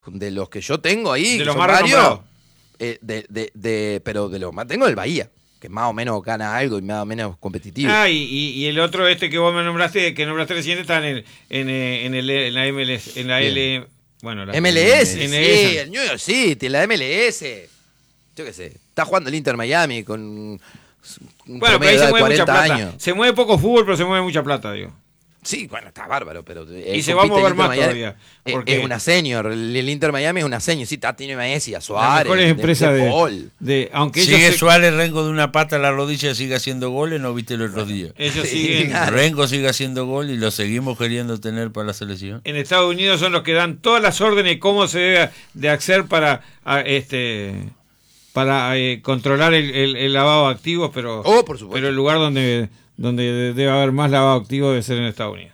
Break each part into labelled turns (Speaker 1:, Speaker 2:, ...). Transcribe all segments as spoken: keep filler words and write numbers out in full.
Speaker 1: de los que yo tengo ahí,
Speaker 2: De
Speaker 1: que
Speaker 2: los
Speaker 1: son
Speaker 2: más
Speaker 1: varios,
Speaker 2: renombrados.
Speaker 1: eh, de, de, de, pero de los más tengo el Bahía, que más o menos gana algo y más o menos competitivo.
Speaker 2: Ah, y, y, y el otro este que vos me nombraste, que nombraste recién, está en el, en, eh, en, el, en la M L S, en la
Speaker 1: Bien.
Speaker 2: L... Bueno, la
Speaker 1: M L S,
Speaker 2: en
Speaker 1: sí,
Speaker 2: esa.
Speaker 1: el New York City, la M L S. Yo qué sé, está jugando el Inter Miami con un
Speaker 2: Bueno, pero ahí se
Speaker 1: de
Speaker 2: mueve mucha
Speaker 1: cuarenta
Speaker 2: plata.
Speaker 1: años.
Speaker 2: Se mueve poco fútbol, pero se mueve mucha plata, digo.
Speaker 1: Sí, bueno, está bárbaro, pero...
Speaker 2: Y se va a mover más todavía.
Speaker 1: Es,
Speaker 2: Porque
Speaker 1: es una senior, el, el Inter Miami es una senior, sí, está, tiene a Messi, a
Speaker 2: las
Speaker 1: Suárez,
Speaker 2: mejores
Speaker 1: de,
Speaker 2: empresas
Speaker 1: de
Speaker 2: de,
Speaker 1: Paul.
Speaker 2: de- aunque
Speaker 3: Sigue
Speaker 2: ellos se-
Speaker 3: Suárez, Rengo de una pata a la rodilla, sigue haciendo goles, ¿no viste los otros días?
Speaker 2: ellos
Speaker 1: Sí,
Speaker 2: siguen
Speaker 1: claro.
Speaker 3: Rengo sigue haciendo gol y lo seguimos queriendo tener para la selección.
Speaker 2: en Estados Unidos, son los que dan todas las órdenes de cómo se debe de hacer para a, este para eh, controlar el, el- el lavado de activos, pero
Speaker 1: Oh, por supuesto.
Speaker 2: pero el lugar donde donde debe haber más lavado de activos debe ser en Estados Unidos.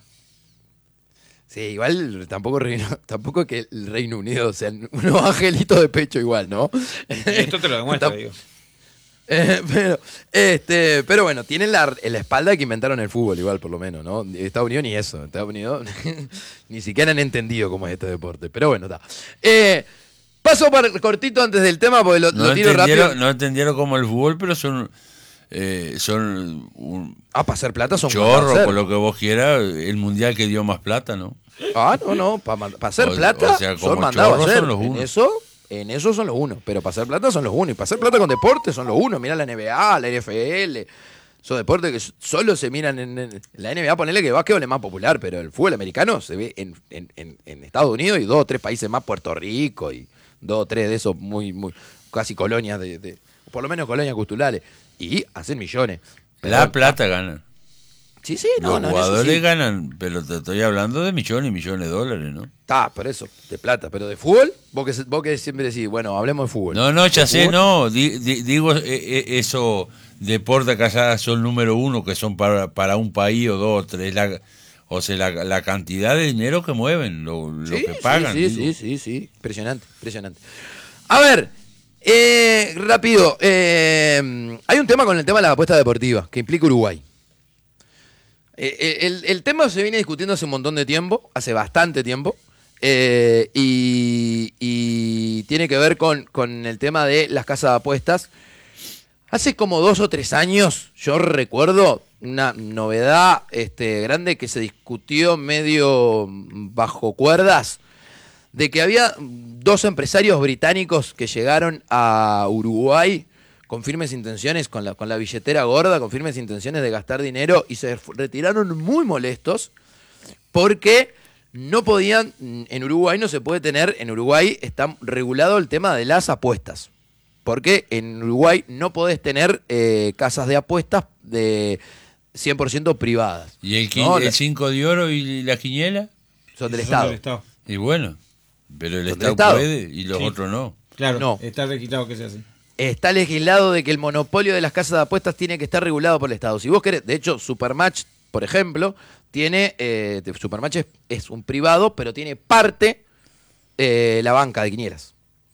Speaker 1: Sí, igual tampoco, Reino, tampoco que el Reino Unido sean unos angelitos de pecho igual, ¿no?
Speaker 2: Esto te lo demuestra,
Speaker 1: Tam-
Speaker 2: digo.
Speaker 1: Eh, pero, este, pero bueno, tienen la, la espalda que inventaron el fútbol igual, por lo menos, ¿no? Estados Unidos ni eso, Estados Unidos ni siquiera han entendido cómo es este deporte, pero bueno, está. Eh, paso para, cortito antes del tema porque lo,
Speaker 3: No
Speaker 1: lo tiro
Speaker 3: entendieron,
Speaker 1: rápido.
Speaker 3: no entendieron como el fútbol, pero son eh, son un
Speaker 1: Ah, para hacer plata son
Speaker 3: chorro,
Speaker 1: para hacer.
Speaker 3: por lo que vos quieras, el mundial que dio más plata, ¿no?
Speaker 1: Ah, no, no, para hacer
Speaker 3: O-
Speaker 1: plata
Speaker 3: o sea, como
Speaker 1: son mandados a
Speaker 3: chorros
Speaker 1: hacer.
Speaker 3: son los
Speaker 1: En
Speaker 3: unos.
Speaker 1: eso, en eso son los unos, pero para hacer plata son los unos. Y para hacer plata con deporte son los unos. Mirá la N B A, la N F L. Son deportes que solo se miran en, en- la N B A, ponele que el básquetbol es más popular, pero el fútbol americano se ve en, en- en- en Estados Unidos y dos o tres países más, Puerto Rico y dos o tres de esos muy, muy casi colonias de, de- por lo menos colonias culturales. Y hacen millones. Pero
Speaker 3: La
Speaker 1: bueno,
Speaker 3: plata ganan.
Speaker 1: Sí, sí, no,
Speaker 3: Los
Speaker 1: no, en eso
Speaker 3: jugadores
Speaker 1: sí.
Speaker 3: ganan, pero te estoy hablando de millones y millones de dólares, ¿no?
Speaker 1: Está, por eso, de plata. Pero de fútbol, vos que, vos que siempre decís, bueno, hablemos de fútbol.
Speaker 3: No, no, ya
Speaker 1: ¿De
Speaker 3: sé,
Speaker 1: fútbol?
Speaker 3: no. Di- di- digo, eh, eh, eso, deportes que allá son número uno, que son para, para un país o dos o tres. La, o sea, la, la cantidad de dinero que mueven, lo, lo
Speaker 1: Sí,
Speaker 3: que pagan.
Speaker 1: Sí,
Speaker 3: digo.
Speaker 1: sí, sí, sí. Impresionante, impresionante. A ver, eh, rápido. eh, hay un tema con el tema de las apuestas deportivas que implica Uruguay. Eh, el, el tema se viene discutiendo hace un montón de tiempo, hace bastante tiempo, eh, y, y tiene que ver con, con el tema de las casas de apuestas. Hace como dos o tres años, yo recuerdo una novedad este, grande que se discutió medio bajo cuerdas, de que había dos empresarios británicos que llegaron a Uruguay con firmes intenciones, con la, con la billetera gorda, con firmes intenciones de gastar dinero, y se retiraron muy molestos porque no podían, en Uruguay no se puede tener, en Uruguay está regulado el tema de las apuestas. Porque en Uruguay no podés tener eh, casas de apuestas de cien por ciento privadas.
Speaker 3: ¿Y el,
Speaker 1: ¿no?
Speaker 3: el cinco de oro y la quiniela?
Speaker 1: Son del
Speaker 2: Son
Speaker 1: Estado.
Speaker 2: del Estado.
Speaker 3: Y bueno, pero el
Speaker 1: Son del
Speaker 3: Estado,
Speaker 1: Estado.
Speaker 3: puede y los
Speaker 2: Sí.
Speaker 3: otros no.
Speaker 2: Claro,
Speaker 1: No.
Speaker 2: está requisado que sea así.
Speaker 1: Está legislado de que el monopolio de las casas de apuestas tiene que estar regulado por el Estado. Si vos querés, de hecho, Supermatch, por ejemplo, tiene, eh, Supermatch es, es un privado, pero tiene parte eh, la banca de quinielas.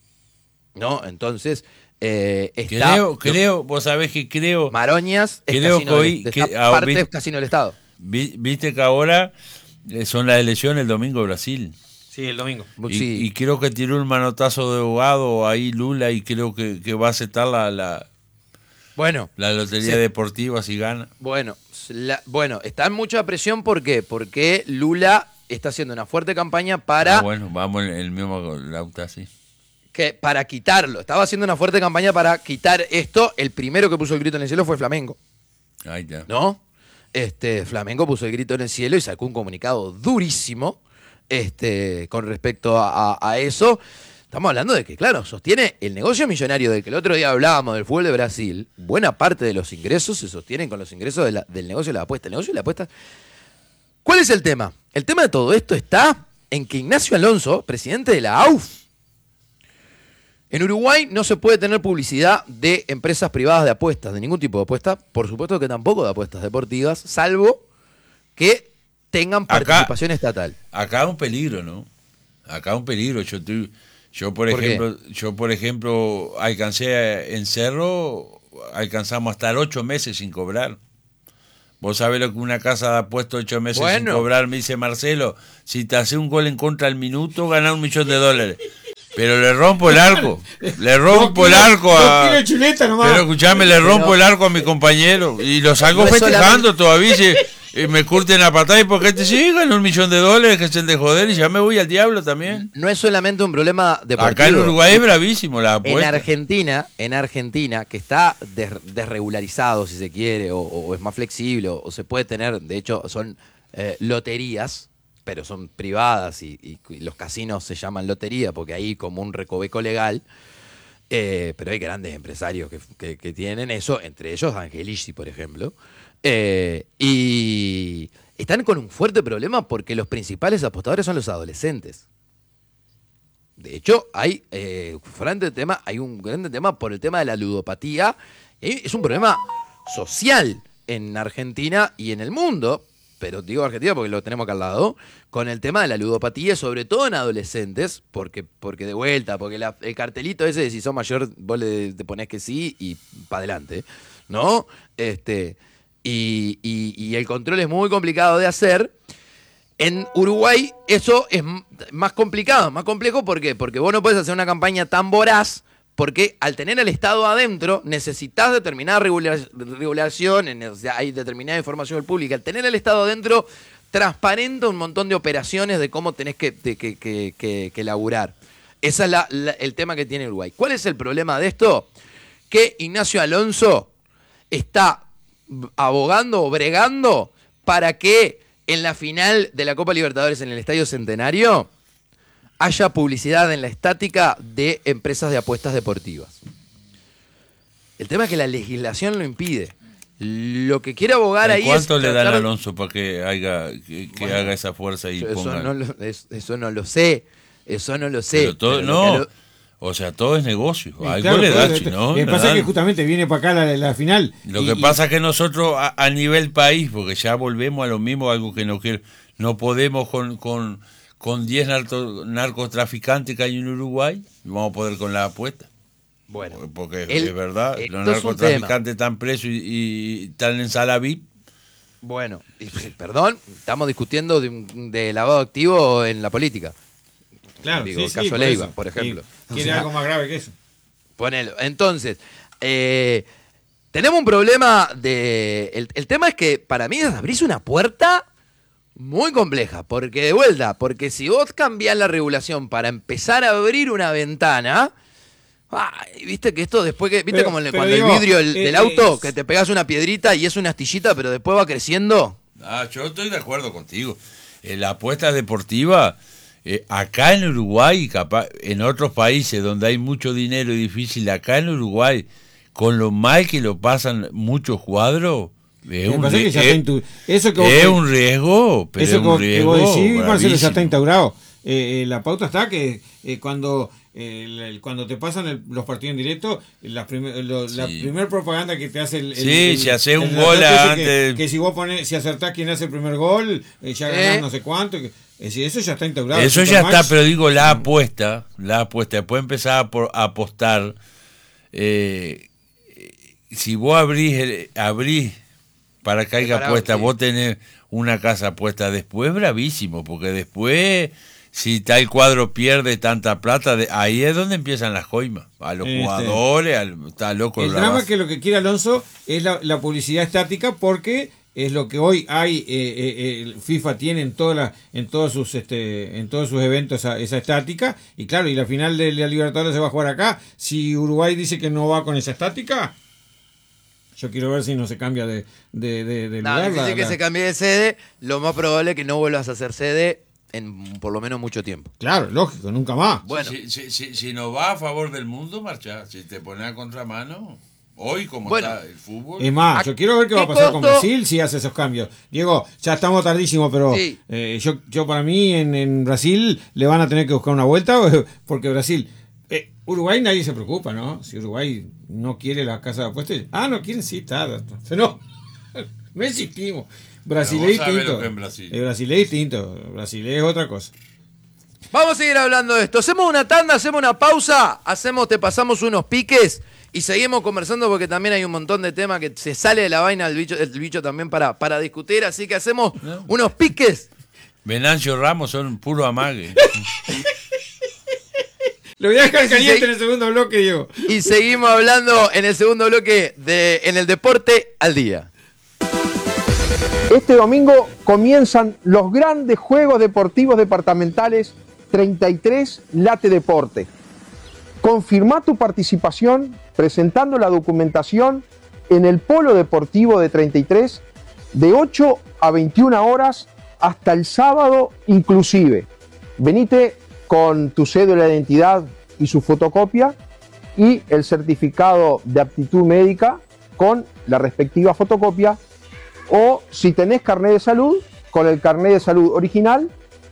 Speaker 1: ¿No? Entonces, eh, está...
Speaker 3: Creo, creo, vos sabés que creo,
Speaker 1: Maroñas es
Speaker 3: creo
Speaker 1: casino
Speaker 3: que
Speaker 1: del-
Speaker 3: hoy-
Speaker 1: de-
Speaker 3: que-
Speaker 1: esta
Speaker 3: ah,
Speaker 1: parte
Speaker 3: vi-
Speaker 1: es casino del Estado.
Speaker 3: vi- viste que ahora eh, son las elecciones el domingo de Brasil.
Speaker 2: Sí, el domingo.
Speaker 3: Y,
Speaker 1: Sí.
Speaker 3: y creo que tiró un manotazo de abogado ahí Lula y creo que, que va a aceptar la, la,
Speaker 1: Bueno,
Speaker 3: la lotería
Speaker 1: Sí.
Speaker 3: deportiva si gana.
Speaker 1: Bueno, la- bueno, está en mucha presión, ¿por qué? Porque Lula está haciendo una fuerte campaña para,
Speaker 3: Ah, bueno, vamos en el mismo lauta, sí.
Speaker 1: que, para quitarlo. Estaba haciendo una fuerte campaña para quitar esto. El primero que puso el grito en el cielo fue Flamengo,
Speaker 3: Ahí está.
Speaker 1: ¿no? Este, Flamengo puso el grito en el cielo y sacó un comunicado durísimo este, con respecto a, a- a eso. Estamos hablando de que, claro, sostiene el negocio millonario del que el otro día hablábamos del fútbol de Brasil. Buena parte de los ingresos se sostienen con los ingresos de la- del negocio de la apuesta. El negocio de la apuesta. ¿Cuál es el tema? El tema de todo esto está en que Ignacio Alonso, presidente de la A U F, en Uruguay no se puede tener publicidad de empresas privadas de apuestas, de ningún tipo de apuesta, por supuesto que tampoco de apuestas deportivas, salvo que tengan
Speaker 3: Acá-
Speaker 1: participación estatal.
Speaker 3: Acá un peligro, ¿no? Acá un peligro. Yo estoy- yo por,
Speaker 1: ¿Por qué?
Speaker 3: ejemplo, yo por ejemplo alcancé en Cerro, alcanzamos a estar ocho meses sin cobrar. Vos sabés lo que una casa da puesto ocho meses
Speaker 1: Bueno.
Speaker 3: sin cobrar, me dice Marcelo, si te hace un gol en contra al minuto, ganás un millón de dólares. Pero le rompo el arco. Le rompo
Speaker 2: Dos
Speaker 3: el
Speaker 2: kilos-
Speaker 3: arco
Speaker 2: dos
Speaker 3: a.
Speaker 2: kilos de chuleta nomás.
Speaker 3: Pero escuchame, le rompo
Speaker 1: Pero-
Speaker 3: el arco a mi compañero. Y lo salgo
Speaker 1: No es
Speaker 3: festejando
Speaker 1: solamente-
Speaker 3: todavía. Y, y me curten la patada. ¿Y por qué te sigan un millón de dólares que se de joder? Y ya me voy al diablo también.
Speaker 1: No es solamente un problema deportivo.
Speaker 3: Acá en Uruguay es bravísimo la
Speaker 1: En
Speaker 3: apuesta.
Speaker 1: Argentina, en Argentina, que está des- desregularizado, si se quiere, o, o es más flexible, o, o se puede tener, de hecho, son eh, loterías, pero son privadas y, y- y los casinos se llaman lotería porque hay como un recoveco legal, eh, pero hay grandes empresarios que, que- que tienen eso, entre ellos Angelici, por ejemplo, eh, y están con un fuerte problema porque los principales apostadores son los adolescentes. De hecho, hay, eh, frente al tema, hay un gran tema por el tema de la ludopatía. Y es un problema social en Argentina y en el mundo, pero digo Argentina porque lo tenemos acá al lado, con el tema de la ludopatía, sobre todo en adolescentes, porque, porque de vuelta, porque la- el cartelito ese de si sos mayor, vos le, te ponés que sí y para adelante, ¿no? Este, y, y- y el control es muy complicado de hacer. En Uruguay eso es m- más complicado, más complejo, ¿por qué? Porque vos no podés hacer una campaña tan voraz, porque al tener el Estado adentro necesitas determinada regular- regulación, en- o sea, hay determinada información pública. Al tener el Estado adentro transparenta un montón de operaciones de cómo tenés que, de- que, que- que- que laburar. Ese es la- la- el tema que tiene Uruguay. ¿Cuál es el problema de esto? Que Ignacio Alonso está abogando o bregando para que en la final de la Copa Libertadores en el Estadio Centenario haya publicidad en la estática de empresas de apuestas deportivas. El tema es que la legislación lo impide. Lo que quiere abogar ahí es...
Speaker 3: ¿Cuánto le dan a
Speaker 1: tratar-
Speaker 3: Alonso para que haga, que, que
Speaker 1: Bueno,
Speaker 3: haga esa fuerza y
Speaker 1: Eso
Speaker 3: ponga?
Speaker 1: no, lo, es- eso no lo sé. Eso no lo sé.
Speaker 3: Pero todo,
Speaker 1: pero lo
Speaker 3: no,
Speaker 1: que lo-
Speaker 3: o sea, todo es negocio.
Speaker 2: Sí,
Speaker 3: Algo
Speaker 2: claro,
Speaker 3: le da,
Speaker 2: claro,
Speaker 3: si no,
Speaker 2: Lo que
Speaker 3: le
Speaker 2: pasa es que
Speaker 3: dan.
Speaker 2: justamente viene para acá la, la final.
Speaker 3: Lo
Speaker 2: y-
Speaker 3: que
Speaker 2: y-
Speaker 3: pasa es que nosotros a, a nivel país, porque ya volvemos a lo mismo, algo que no quiero, no podemos con con con diez narco- narcotraficantes que hay en Uruguay, vamos a poder con la apuesta.
Speaker 1: Bueno,
Speaker 3: Porque
Speaker 1: el-
Speaker 3: es verdad,
Speaker 1: esto
Speaker 3: los
Speaker 1: es un
Speaker 3: narcotraficantes están presos y, y están en sala V I P.
Speaker 1: bueno, y- perdón, estamos discutiendo de, un- de lavado activo en la política.
Speaker 2: Claro,
Speaker 1: Digo,
Speaker 2: sí,
Speaker 1: el
Speaker 2: sí,
Speaker 1: caso
Speaker 2: por
Speaker 1: Leiva,
Speaker 2: eso.
Speaker 1: por ejemplo.
Speaker 2: Y
Speaker 1: O
Speaker 2: Quiere
Speaker 1: sea,
Speaker 2: algo más grave que eso.
Speaker 1: Ponelo. Entonces, eh, tenemos un problema de... El, el tema es que para mí abrís una puerta muy compleja, porque de vuelta, porque si vos cambiás la regulación para empezar a abrir una ventana, ay, viste que esto después que, viste
Speaker 2: Pero-
Speaker 1: como el-
Speaker 2: pero
Speaker 1: cuando
Speaker 2: digo,
Speaker 1: el vidrio del,
Speaker 2: eh,
Speaker 1: del auto,
Speaker 2: eh,
Speaker 1: que te pegas una piedrita y es una astillita, pero después va creciendo.
Speaker 3: Ah, yo estoy de acuerdo contigo. Eh, la apuesta deportiva, eh, acá en Uruguay, capaz, en otros países donde hay mucho dinero y difícil, acá en Uruguay, con lo mal que lo pasan muchos cuadros, es,
Speaker 2: Lo que
Speaker 3: un,
Speaker 2: pasa es que ya
Speaker 3: rie-
Speaker 2: está intu- eso que vos-
Speaker 3: es un riesgo, pero
Speaker 2: Eso
Speaker 3: es
Speaker 2: que
Speaker 3: un
Speaker 2: vos, que
Speaker 3: riesgo
Speaker 2: vos decís, Marcelo, ya
Speaker 3: bravísimo.
Speaker 2: está instaurado. Eh, eh, la pauta está que eh, cuando eh, el- el- cuando te pasan el- los partidos en directo, la, primer, lo- la
Speaker 3: Sí.
Speaker 2: primer propaganda que te hace el... el-
Speaker 3: Sí,
Speaker 2: el-
Speaker 3: si hace un
Speaker 2: el
Speaker 3: gol
Speaker 2: relator dice que,
Speaker 3: antes-
Speaker 2: que si vos pones, si acertás quién hace el primer gol, eh, ya ganás
Speaker 1: Eh.
Speaker 2: no sé cuánto. Que, es decir, eso ya está instaurado.
Speaker 3: Eso
Speaker 2: el
Speaker 3: ya
Speaker 2: Supermatch-
Speaker 3: está, pero digo, la apuesta, la apuesta, después empezar a, por- a apostar, eh, si vos abrís, el- abrís para que haya
Speaker 1: Preparado,
Speaker 3: apuesta,
Speaker 1: sí.
Speaker 3: vos tenés una casa apuesta, después es bravísimo, porque después, si tal cuadro pierde tanta plata, de, ahí es donde empiezan las coimas, a los
Speaker 2: Este,
Speaker 3: jugadores, al, está loco
Speaker 2: El
Speaker 3: la
Speaker 2: drama
Speaker 3: base.
Speaker 2: es que lo que quiere Alonso es la, la publicidad estática porque es lo que hoy hay, eh, eh, el FIFA tiene en todas las, en todos sus este en todos sus eventos esa, esa estática, y claro, y la final de la Libertadores se va a jugar acá. Si Uruguay dice que no va con esa estática, yo quiero ver si no se cambia de, de, de, de
Speaker 1: No,
Speaker 2: lugar.
Speaker 1: difícil
Speaker 2: la-
Speaker 1: que
Speaker 2: la-
Speaker 1: se cambie de sede, lo más probable es que no vuelvas a hacer sede en por lo menos mucho tiempo.
Speaker 2: Claro, lógico, nunca más.
Speaker 1: Bueno,
Speaker 3: Si, si, si, si no va a favor del mundo, marcha. Si te pones a contramano, hoy como
Speaker 1: Bueno.
Speaker 3: está el fútbol...
Speaker 2: Es más,
Speaker 1: ¿A
Speaker 2: yo quiero ver qué va a
Speaker 1: qué
Speaker 2: pasar con
Speaker 1: costo?
Speaker 2: Brasil si hace esos cambios. Diego, ya estamos tardísimo, pero
Speaker 1: Sí.
Speaker 2: eh, yo, yo para mí en, en Brasil le van a tener que buscar una vuelta porque Brasil, eh, Uruguay nadie se preocupa, ¿no? Si Uruguay no quiere la casa de apuestas, ah, no quieren, sí, está, está. no, no insistimos. Brasil
Speaker 3: Pero
Speaker 2: es
Speaker 3: vos sabés
Speaker 2: distinto.
Speaker 3: lo que es Brasil.
Speaker 2: Eh, Brasil es distinto, Brasil es otra cosa.
Speaker 1: vamos a seguir hablando de esto. Hacemos una tanda, hacemos una pausa, hacemos, te pasamos unos piques y seguimos conversando porque también hay un montón de temas que se sale de la vaina del bicho, el bicho también para, para discutir. Así que hacemos unos piques.
Speaker 3: Venancio Ramos son puro amague.
Speaker 2: Lo voy a dejar caliente
Speaker 1: Sí.
Speaker 2: en el segundo bloque, Diego.
Speaker 1: Y seguimos hablando en el segundo bloque de En el Deporte al Día.
Speaker 4: Este domingo comienzan los grandes Juegos Deportivos Departamentales treinta y tres Late Deporte. Confirmá tu participación presentando la documentación en el Polo Deportivo de treinta y tres de ocho a veintiuna horas hasta el sábado inclusive. Venite con tu cédula de identidad y su fotocopia y el certificado de aptitud médica con la respectiva fotocopia, o si tenés carnet de salud, con el carnet de salud original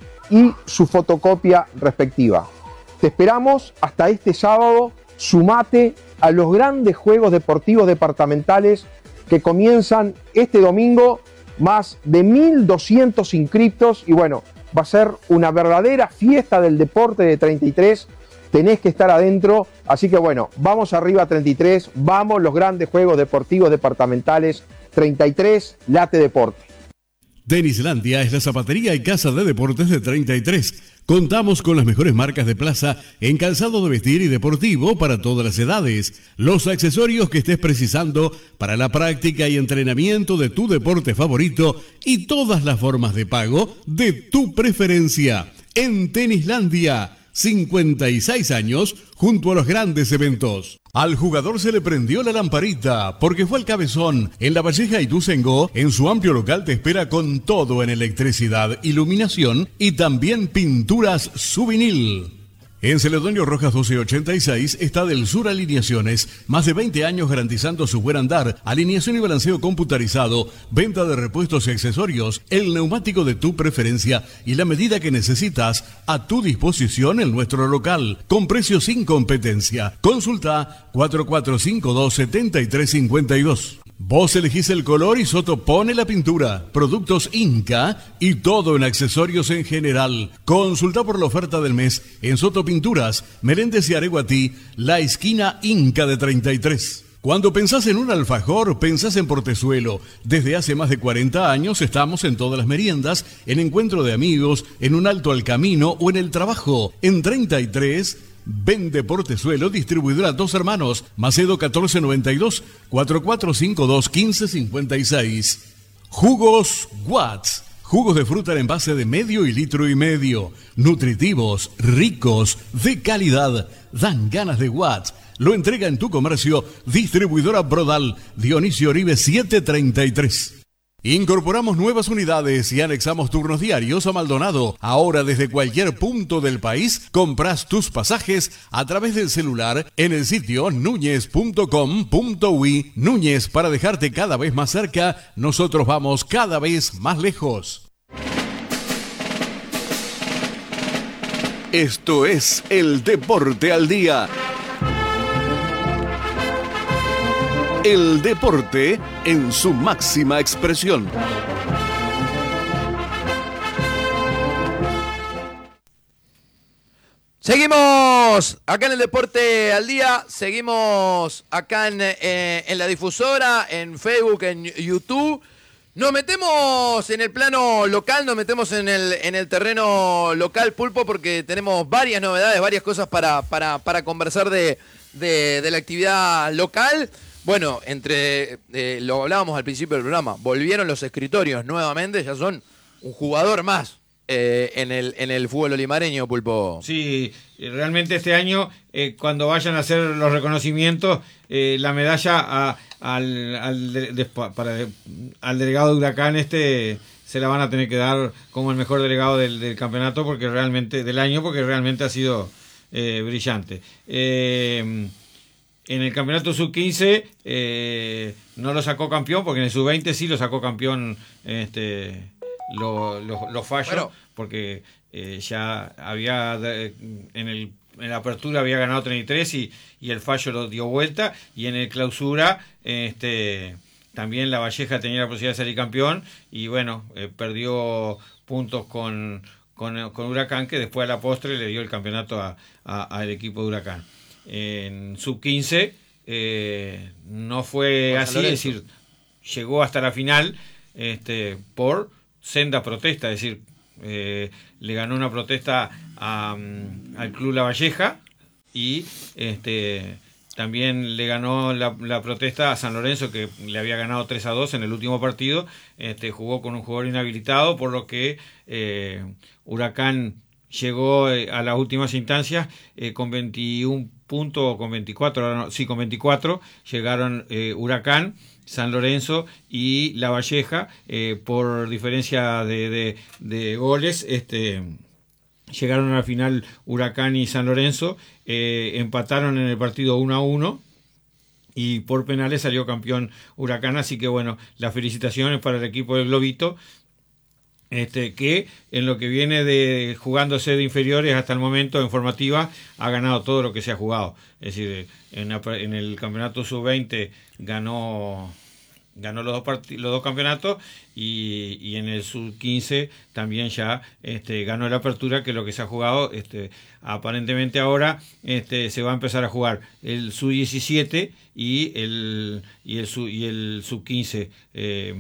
Speaker 4: y su fotocopia respectiva. Te esperamos hasta este sábado. Sumate a los grandes Juegos Deportivos Departamentales que comienzan este domingo. Más de mil doscientos inscriptos y bueno, va a ser una verdadera fiesta del deporte de treinta y tres. Tenés que estar adentro, así que bueno, vamos arriba a treinta y tres, vamos los grandes Juegos Deportivos Departamentales treinta y tres Late Deporte.
Speaker 5: Tenislandia es la zapatería y casa de deportes de treinta y tres. Contamos con las mejores marcas de plaza en calzado de vestir y deportivo para todas las edades. Los accesorios que estés precisando para la práctica y entrenamiento de tu deporte favorito y todas las formas de pago de tu preferencia. En Tenislandia, cincuenta y seis años junto a los grandes eventos. Al jugador se le prendió la lamparita porque fue al Cabezón. En La Valleja y Ituzaingó, en su amplio local te espera con todo en electricidad, iluminación y también pinturas Souvenir. En Celedonio Rojas doce ochenta y seis está Del Sur Alineaciones, más de veinte años garantizando su buen andar, alineación y balanceo computarizado, venta de repuestos y accesorios, el neumático de tu preferencia y la medida que necesitas a tu disposición en nuestro local, con precios sin competencia. Consulta cuatro cuatro cinco dos, siete tres cinco dos. Vos elegís el color y Soto pone la pintura. Productos Inca y todo en accesorios en general. Consulta por la oferta del mes en Soto Pinturas, Meléndez y Areguatí, la esquina Inca de treinta y tres. Cuando pensás en un alfajor, pensás en Portezuelo. Desde hace más de cuarenta años estamos en todas las meriendas, en encuentro de amigos, en un alto al camino o en el trabajo. En treinta y tres... Vende Portezuelo, distribuidora Dos Hermanos, Macedo catorce noventa y dos, cuatro cuatro cinco dos, uno cinco cinco seis. Jugos Watts, jugos de fruta en envase de medio y litro y medio, nutritivos, ricos, de calidad, dan ganas de Watts. Lo entrega en tu comercio, distribuidora Brodal, Dionisio Oribe setecientos treinta y tres. Incorporamos nuevas unidades y anexamos turnos diarios a Maldonado. Ahora desde cualquier punto del país compras tus pasajes a través del celular en el sitio núñez punto com punto uy. Núñez, para dejarte cada vez más cerca, nosotros vamos cada vez más lejos. Esto es El Deporte al Día. El deporte en su máxima expresión.
Speaker 1: Seguimos acá en el Deporte al Día, seguimos acá en, eh, en la difusora, en Facebook, en YouTube. Nos metemos en el plano local, nos metemos en el, en el terreno local, Pulpo, porque tenemos varias novedades, varias cosas para, para, para conversar de, de, de la actividad local. Bueno, entre eh, lo hablábamos al principio del programa, volvieron los escritorios nuevamente, ya son un jugador más eh, en el en el fútbol olimareño, Pulpo.
Speaker 2: Sí, realmente este año, eh, cuando vayan a hacer los reconocimientos, eh, la medalla a, al, al, de, de, para, al delegado de Huracán este se la van a tener que dar como el mejor delegado del, del campeonato, porque realmente del año, porque realmente ha sido eh, brillante. Eh, En el campeonato sub quince eh, no lo sacó campeón, porque en el sub veinte sí lo sacó campeón este, lo, lo, los fallos, bueno, porque eh, ya había en, el, en la apertura había ganado treinta y tres y, y el fallo lo dio vuelta, y en el clausura este, también la Valleja tenía la posibilidad de salir campeón y bueno, eh, perdió puntos con, con, con Huracán, que después a la postre le dio el campeonato a, a, al equipo de Huracán. En sub quince eh, no fue así, es decir, llegó hasta la final este, por senda protesta, es decir, eh, le ganó una protesta a, um, al Club La Valleja y este también le ganó la, la protesta a San Lorenzo, que le había ganado tres a dos en el último partido. Este, jugó con un jugador inhabilitado, por lo que eh, Huracán llegó eh, a las últimas instancias eh, con veintiún puntos, o con veinticuatro, no, sí, con veinticuatro, llegaron eh, Huracán, San Lorenzo y La Valleja, eh, por diferencia de, de, de goles, este... llegaron a la final Huracán y San Lorenzo, eh, empataron en el partido uno a uno y por penales salió campeón Huracán, así que bueno, las felicitaciones para el equipo del Globito, este, que en lo que viene de jugándose de inferiores hasta el momento en formativa ha ganado todo lo que se ha jugado, es decir, en, la, en el campeonato sub veinte ganó... ganó los dos part- los dos campeonatos y, y en el sub quince también ya este, ganó la apertura, que es lo que se ha jugado. Este, aparentemente ahora este, se va a empezar a jugar el sub diecisiete y el y el sub y el sub quince. Eh,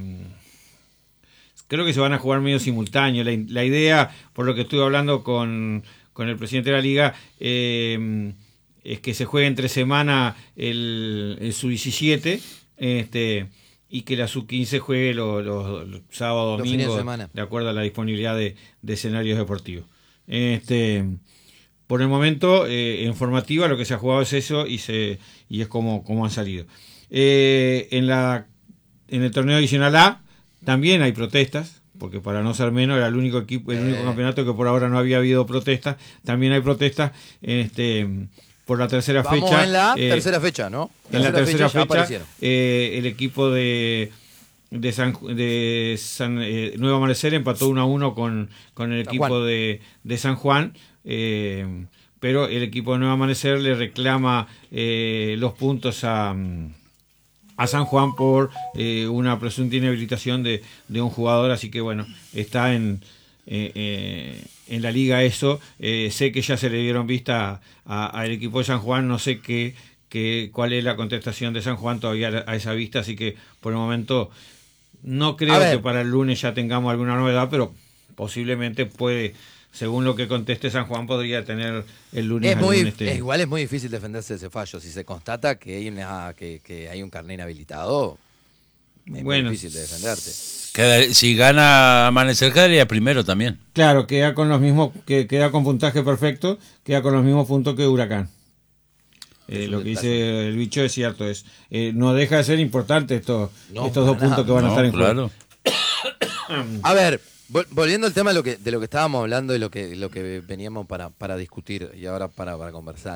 Speaker 2: creo que se van a jugar medio simultáneo. La, la idea, por lo que estuve hablando con, con el presidente de la liga, eh, es que se juegue entre semana el, el sub diecisiete, este y que la sub quince juegue los, los, los sábados,
Speaker 1: Los fines de
Speaker 2: domingos,
Speaker 1: semana.
Speaker 2: de acuerdo a la disponibilidad de, de escenarios deportivos. Este, por el momento, eh, en formativa lo que se ha jugado es eso y se y es como, como han salido. Eh, en la en el torneo adicional A también hay protestas, porque para no ser menos era el único equipo, el único
Speaker 1: Eh.
Speaker 2: campeonato que por ahora no había habido protestas. También hay protestas, este, por la tercera
Speaker 1: Vamos
Speaker 2: fecha.
Speaker 1: en la
Speaker 2: eh,
Speaker 1: tercera fecha, ¿no?
Speaker 2: en la tercera
Speaker 1: ya
Speaker 2: fecha,
Speaker 1: aparecieron.
Speaker 2: eh, el equipo de de San, de San eh, Nuevo Amanecer empató uno a uno con, con el
Speaker 1: San
Speaker 2: equipo
Speaker 1: Juan.
Speaker 2: de, de San Juan, eh, pero el equipo de Nuevo Amanecer le reclama eh, los puntos a, a San Juan por eh, una presunta inhabilitación de, de un jugador, así que bueno, está en eh, eh, en la liga eso. Eh, sé que ya se le dieron vista al equipo de San Juan, no sé qué, qué cuál es la contestación de San Juan todavía a esa vista, así que por el momento no creo
Speaker 1: A ver.
Speaker 2: que para el lunes ya tengamos alguna novedad, pero posiblemente puede, según lo que conteste San Juan, podría tener el lunes
Speaker 1: Es muy,
Speaker 2: algún, este,
Speaker 1: es igual es muy difícil defenderse de ese fallo. Si se constata que hay, una, que, que hay un carné inhabilitado, es
Speaker 2: Bueno,
Speaker 1: muy difícil de defenderte.
Speaker 3: Queda- si gana Amanecer, quedaría primero también.
Speaker 2: claro, queda con los mismos, que queda con puntaje perfecto, queda con los mismos puntos que Huracán. Eh,
Speaker 1: Es
Speaker 2: lo
Speaker 1: un
Speaker 2: que
Speaker 1: desplazo.
Speaker 2: dice el bicho es cierto, es eh, no deja de ser importante estos,
Speaker 1: No,
Speaker 2: estos dos
Speaker 1: para
Speaker 2: puntos
Speaker 1: nada.
Speaker 2: que van a
Speaker 3: No,
Speaker 2: estar en juego.
Speaker 3: claro.
Speaker 1: A ver, vol- volviendo al tema de lo que, de lo que estábamos hablando y lo que, lo que veníamos para, para discutir y ahora para, para conversar.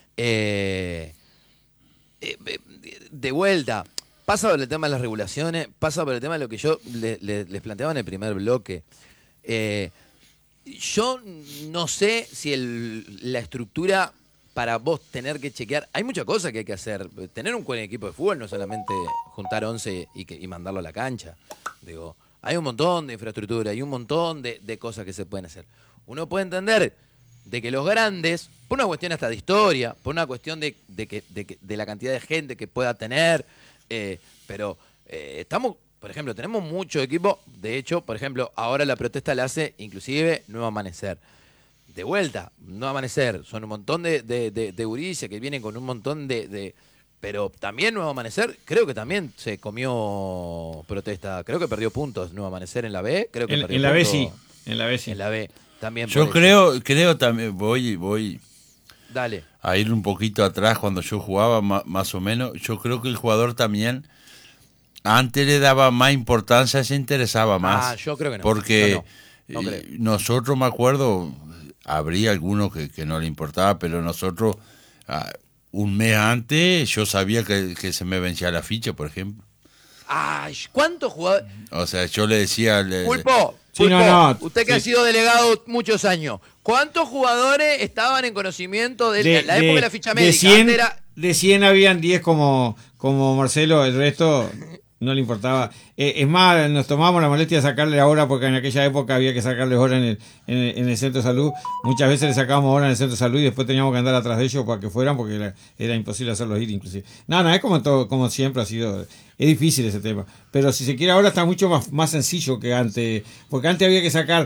Speaker 1: Eh, eh, eh, de vuelta, pasa por el tema de las regulaciones, pasa por el tema de lo que yo le- le- les planteaba en el primer bloque. Eh, yo no sé si el- la estructura para vos tener que chequear, hay muchas cosas que hay que hacer. Tener un buen equipo de fútbol no es solamente juntar once y, que, y mandarlo a la cancha. Digo, hay un montón de infraestructura, hay un montón de, de cosas que se pueden hacer. Uno puede entender de que los grandes, por una cuestión hasta de historia, por una cuestión de, de, que, de, que- de la cantidad de gente que pueda tener, eh, pero eh, estamos, por ejemplo, tenemos mucho equipo. De hecho, por ejemplo, ahora la protesta la hace inclusive Nuevo Amanecer. De vuelta, Nuevo Amanecer, son un montón de, de, de, de gurises que vienen con un montón de, de... Pero también Nuevo Amanecer, creo que también se comió protesta, creo que perdió puntos Nuevo Amanecer en la B, creo que
Speaker 2: En,
Speaker 1: perdió
Speaker 2: en la B
Speaker 1: puntos
Speaker 2: sí, en la B sí.
Speaker 1: En la B también.
Speaker 3: Yo
Speaker 1: por eso.
Speaker 3: creo, creo también, voy, voy
Speaker 1: Dale.
Speaker 3: a ir un poquito atrás cuando yo jugaba, ma- más o menos. Yo creo que el jugador también antes le daba más importancia, se interesaba más.
Speaker 1: Ah, yo creo que no.
Speaker 3: Porque
Speaker 1: Yo no, no
Speaker 3: eh,
Speaker 1: creo.
Speaker 3: nosotros, me acuerdo, habría algunos que, que no le importaba, pero nosotros, ah, un mes antes, yo sabía que, que se me vencía la ficha, por ejemplo.
Speaker 1: Ay, ¿cuántos jugadores?
Speaker 3: O sea, yo le decía... le-
Speaker 1: Pulpo,
Speaker 2: Sí,
Speaker 1: Pulpo,
Speaker 2: no, no,
Speaker 1: usted que
Speaker 2: sí.
Speaker 1: ha sido delegado muchos años, ¿cuántos jugadores estaban en conocimiento de,
Speaker 2: De,
Speaker 1: la época de, la ficha médica?
Speaker 2: de cien,
Speaker 1: Antes era-
Speaker 2: de cien habían diez como, como Marcelo, el resto no le importaba. Eh, es más, nos tomamos la molestia de sacarle hora, porque en aquella época había que sacarles hora en el, en, el, en el centro de salud. Muchas veces le sacábamos hora en el centro de salud y después teníamos que andar atrás de ellos para que fueran, porque era, era imposible hacerlos ir inclusive. No, no, es como todo, como siempre ha sido. Es difícil ese tema. Pero si se quiere ahora está mucho más, más sencillo que antes, porque antes había que sacar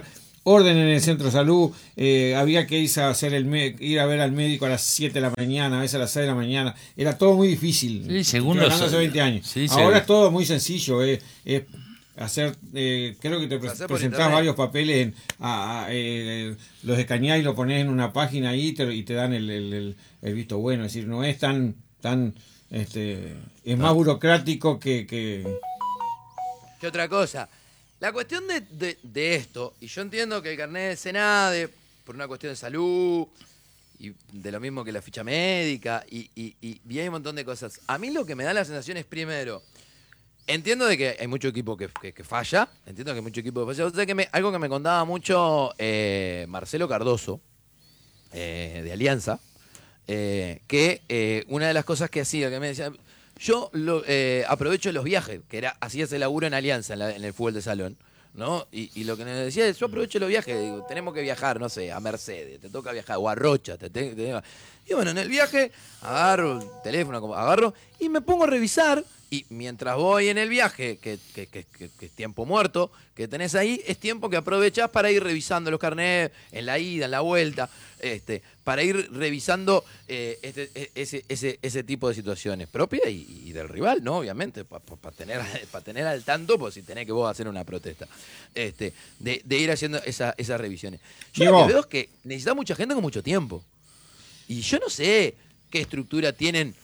Speaker 2: orden en el centro de salud, eh, había que irse a hacer el me- ir a ver al médico a las siete de la mañana, a veces a las seis de la mañana, era todo muy difícil.
Speaker 3: Sí, según
Speaker 2: Estoy
Speaker 3: los-
Speaker 2: hablando hace veinte años.
Speaker 3: sí,
Speaker 2: Ahora
Speaker 3: sí.
Speaker 2: es todo muy sencillo, eh, es hacer, eh, creo que te pre-
Speaker 1: Hacer por
Speaker 2: presentás
Speaker 1: internet.
Speaker 2: varios papeles, en, a- a- eh, los escaneás y lo pones en una página ahí y te, y te dan el, el, el- el visto bueno, es decir, no es tan, tan este, es más burocrático que... que
Speaker 1: ¿Qué otra cosa? La cuestión de, de- de esto, y yo entiendo que el carnet de Senade, por una cuestión de salud, y de lo mismo que la ficha médica, y, y, y, y hay un montón de cosas. A mí lo que me da la sensación es, primero, entiendo de que hay mucho equipo que, que- que falla, entiendo que hay mucho equipo que falla. O sea, que me- algo que me contaba mucho eh, Marcelo Cardoso, eh, de Alianza, eh, que eh, una de las cosas que hacía, que me decía, yo lo, eh, aprovecho los viajes, que era así ese laburo en Alianza, en, la- en el fútbol de salón, ¿no? Y, y lo que me decía es, yo aprovecho los viajes, digo, tenemos que viajar, no sé, a Mercedes, te toca viajar, o a Rocha, te, te- te- y bueno, en el viaje agarro el teléfono, como- agarro y me pongo a revisar, y mientras voy en el viaje, que, que, que- que- que es tiempo muerto, que tenés ahí, es tiempo que aprovechás para ir revisando los carnets en la ida, en la vuelta, este, para ir revisando eh, este, e- ese, ese, ese tipo de situaciones propias y, y del rival, ¿no? Obviamente, para tener, pa tener al tanto, pues si tenés que vos hacer una protesta, este, de, de ir haciendo esa, esas revisiones. Yo
Speaker 2: Diego.
Speaker 1: lo que veo es que necesita mucha gente con mucho tiempo. Y yo no sé qué estructura tienen.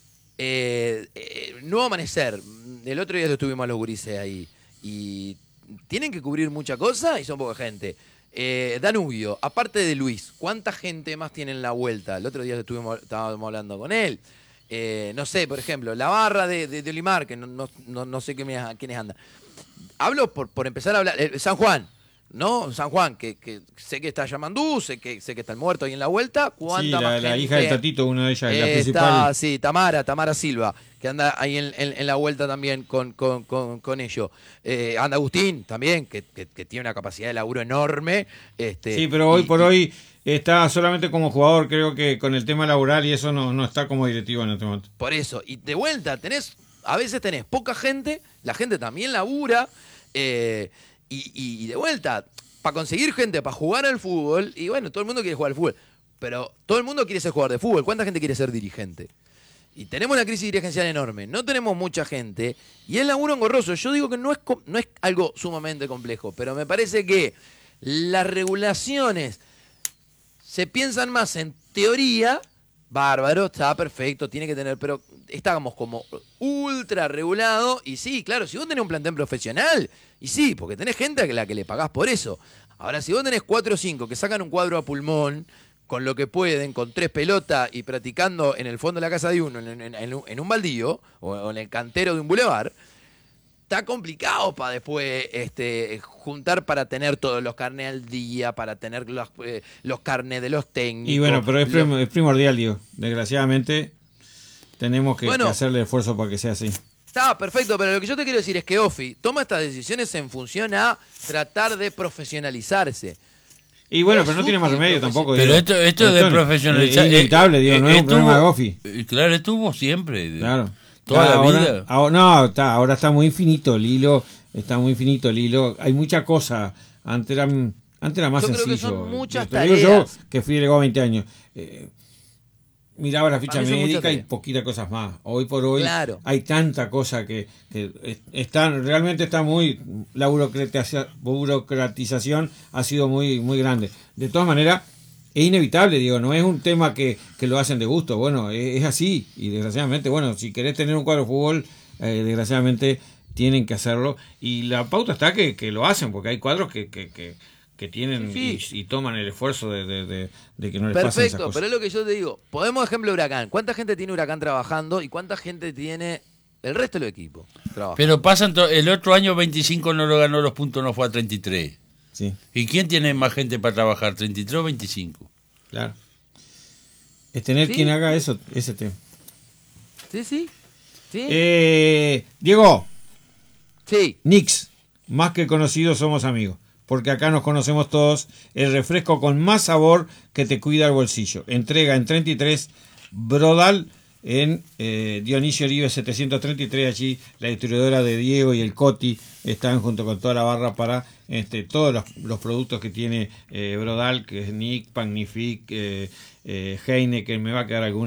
Speaker 1: Eh, eh, Nuevo Amanecer, el otro día lo estuvimos a los gurises ahí, y tienen que cubrir mucha cosa y son poca gente. Eh, Danubio, aparte de Luis, ¿cuánta gente más tiene en la vuelta? El otro día estuvimos, estábamos hablando con él. Eh, no sé, por ejemplo, la barra de, de, de Olimar, que no, no, no, no sé quiénes, quiénes andan. Hablo por, por empezar a hablar. Eh, San Juan, ¿no? San Juan, que, que sé que está Yamandú, sé que, sé que está el muerto ahí en la vuelta. ¿Cuánta
Speaker 2: Sí,
Speaker 1: más
Speaker 2: la,
Speaker 1: gente?
Speaker 2: la hija del Tatito, una de ellas, la
Speaker 1: Eh,
Speaker 2: principal.
Speaker 1: Está, sí, Tamara, Tamara Silva, que anda ahí en, en- en la vuelta también con, con, con, con ellos. Eh, anda Agustín también, que, que, que tiene una capacidad de laburo enorme. Este,
Speaker 2: Sí, pero hoy
Speaker 1: y-
Speaker 2: por
Speaker 1: y-
Speaker 2: hoy está solamente como jugador, creo que con el tema laboral y eso no, no está como directivo en este momento.
Speaker 1: Por eso, y de vuelta, tenés, a veces tenés poca gente, la gente también labura, eh, y, y- y de vuelta, para conseguir gente, para jugar al fútbol, y bueno, todo el mundo quiere jugar al fútbol, pero todo el mundo quiere ser jugador de fútbol. ¿Cuánta gente quiere ser dirigente? Y tenemos una crisis dirigencial enorme, no tenemos mucha gente, y es laburo engorroso. Yo digo que no es, co- no es algo sumamente complejo, pero me parece que las regulaciones se piensan más en teoría, bárbaro, está perfecto, tiene que tener, pero estamos como ultra regulado, y sí, claro, si vos tenés un plantel profesional, y sí, porque tenés gente a la que le pagás por eso. Ahora, si vos tenés cuatro o cinco que sacan un cuadro a pulmón, con lo que pueden, con tres pelotas y practicando en el fondo de la casa de uno, en, en- en un- en un baldío, o, o en el cantero de un bulevar, está complicado para después este, juntar para tener todos los carnes al día, para tener los, eh, los carnes de los técnicos.
Speaker 2: Y bueno, pero es,
Speaker 1: los-
Speaker 2: prim- es primordial, digo. Desgraciadamente tenemos que,
Speaker 1: Bueno.
Speaker 2: que hacerle esfuerzo para que sea así.
Speaker 1: Está perfecto, pero lo que yo te quiero decir es que Ofi toma estas decisiones en función a tratar de profesionalizarse.
Speaker 2: Y bueno,
Speaker 1: Es
Speaker 2: pero no
Speaker 1: su
Speaker 2: tiene más remedio
Speaker 1: profesión.
Speaker 2: tampoco.
Speaker 3: Pero
Speaker 2: digo.
Speaker 3: esto, esto de
Speaker 2: Tony,
Speaker 3: profesionalizar.
Speaker 2: Es inevitable, digo, no es un problema de Gofi.
Speaker 3: eh, Claro, estuvo siempre. de-
Speaker 2: Claro.
Speaker 3: Toda la
Speaker 2: ahora,
Speaker 3: vida.
Speaker 2: ahora- no, está, ahora está muy finito el hilo. Está muy finito el hilo. Hay mucha cosa. Antes era, antes era más
Speaker 1: Yo creo que
Speaker 2: sencillo.
Speaker 1: son muchas
Speaker 2: Te digo yo,
Speaker 1: tareas.
Speaker 2: que fui delegado veinte años. Eh, miraba la ficha
Speaker 1: Para mí son muchas
Speaker 2: médica y
Speaker 1: tareas.
Speaker 2: poquitas cosas más. Hoy por hoy
Speaker 1: Claro.
Speaker 2: hay tanta cosa que, que es- están, realmente está muy, la burocratiza- burocratización ha sido muy, muy grande. De todas maneras, es inevitable, digo, no es un tema que, que lo hacen de gusto, bueno, es, es así, y desgraciadamente, bueno, si querés tener un cuadro de fútbol, eh, desgraciadamente tienen que hacerlo, y la pauta está que, que lo hacen, porque hay cuadros que, que, que, que tienen
Speaker 1: Sí,
Speaker 2: y, y toman el esfuerzo de, de, de, de que no les pasen esas
Speaker 1: Perfecto,
Speaker 2: cosas.
Speaker 1: pero es lo que yo te digo. Podemos, ejemplo, Huracán. ¿Cuánta gente tiene Huracán trabajando y cuánta gente tiene el resto del equipo trabajando?
Speaker 3: Pero pasan to- el otro año veinticinco no lo ganó los puntos, no fue a treinta y tres.
Speaker 2: Sí,
Speaker 3: ¿Y quién tiene más gente para trabajar? ¿treinta y tres o veinticinco?
Speaker 2: claro. Es tener
Speaker 1: Sí.
Speaker 2: quien haga eso, ese tema.
Speaker 1: Sí, sí. Sí.
Speaker 2: Eh, Diego,
Speaker 1: sí.
Speaker 2: Nix, más que conocidos somos amigos, porque acá nos conocemos todos, el refresco con más sabor que te cuida el bolsillo. Entrega en treinta y tres Brodal en eh, Dionisio Oribe setecientos treinta y tres. Allí la distribuidora de Diego y el Coti están junto con toda la barra para este, todos los, los productos que tiene eh, Brodal, que es Nick, Magnifique, eh, eh, Heineken, me va a quedar alguna